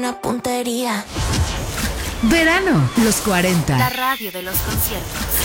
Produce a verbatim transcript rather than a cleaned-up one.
Una puntería. Verano, los cuarenta. La radio de los conciertos.